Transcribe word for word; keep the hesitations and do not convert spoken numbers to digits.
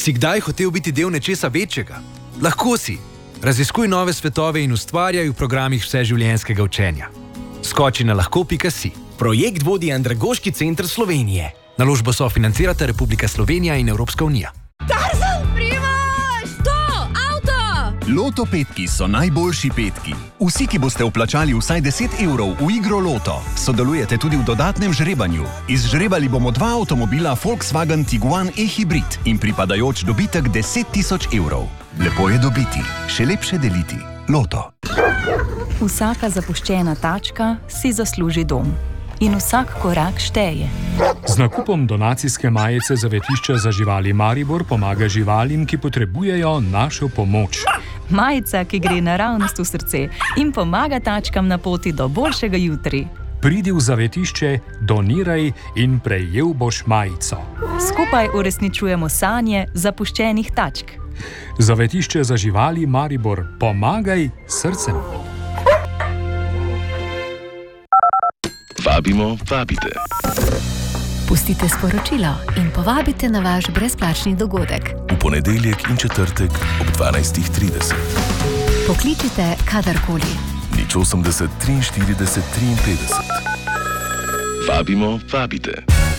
Si kdaj hotel biti del nečesa večjega? Lahko si. Raziskuj nove svetove in ustvarjaj v programih vseživljenjskega učenja. Skoči na lahko pika si. Projekt vodi Andragoški center Slovenije. Naložbo sofinancirata Republika Slovenija in Evropska unija. Tarzan, Primož! To, avto! Loto petki so najboljši petki. Vsi, ki boste vplačali vsaj deset evrov v igro Loto, sodelujete tudi v dodatnem žrebanju. Izžrebali bomo dva avtomobila Volkswagen Tiguan e-hybrid in pripadajoč dobitek deset tisoč evrov. Lepo je dobiti, še lepše deliti. Loto. Vsaka zapuščena tačka si zasluži dom. In vsak korak šteje. Z nakupom donacijske majice Zavetišča za živali Maribor pomaga živalim, ki potrebujejo našo pomoč. Majica, ki gre naravnost v srce in pomaga tačkam na poti do boljšega jutri. Pridi v zavetišče, doniraj in prejel boš majico. Skupaj uresničujemo sanje zapuščenih tačk. Zavetišče za živali Maribor, pomagaj srcem. Vabimo, vabite. Pustite sporočilo in povabite na vaš brezplačni dogodek. V ponedeljek in četrtek ob dvanajstih trideset. Pokličite kadarkoli. nič osemdeset triinštirideset triinpetdeset. Vabimo, vabite.